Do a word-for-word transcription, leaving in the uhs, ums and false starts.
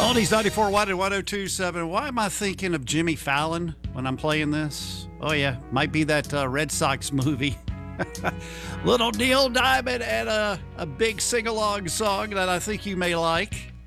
Oldies ninety-four one and one oh two point seven. Why am I thinking of Jimmy Fallon when I'm playing this? Oh, yeah. Might be that uh, Red Sox movie. Little Neil Diamond and a, a big sing-along song that I think you may like.